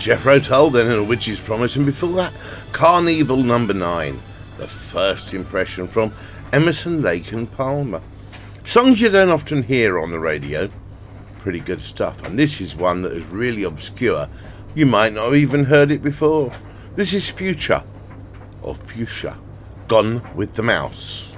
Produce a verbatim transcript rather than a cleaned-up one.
Jethro Tull, then in A Witch's Promise, and before that, Carnival Number nine, the first impression from Emerson, Lake and Palmer. Songs you don't often hear on the radio. Pretty good stuff, and this is one that is really obscure. You might not have even heard it before. This is Future, or Fuchsia, Gone with the Mouse.